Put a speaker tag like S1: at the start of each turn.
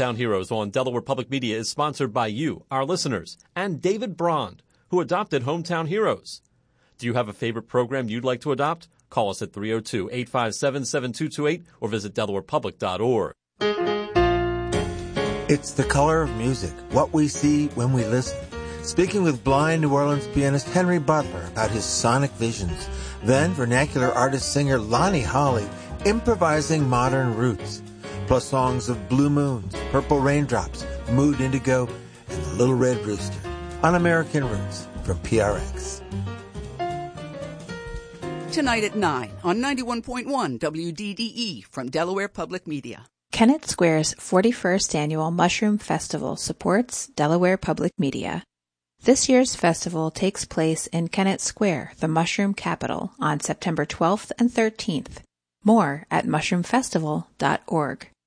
S1: Hometown Heroes on Delaware Public Media is sponsored by you, our listeners, and David Brond, who adopted Hometown Heroes. Do you have a favorite program you'd like to adopt? Call us at 302-857-7228 or visit DelawarePublic.org.
S2: It's the color of music, what we see when we listen. Speaking with blind New Orleans pianist Henry Butler about his sonic visions. Then vernacular artist-singer Lonnie Holley improvising modern roots. Plus songs of Blue Moons, Purple Raindrops, Mood Indigo, and The Little Red Rooster on American Roots from PRX.
S3: Tonight at 9 on 91.1 WDDE from Delaware Public Media.
S4: Kennett Square's 41st Annual Mushroom Festival supports Delaware Public Media. This year's festival takes place in Kennett Square, the mushroom capital, on September 12th and 13th. More at mushroomfestival.org.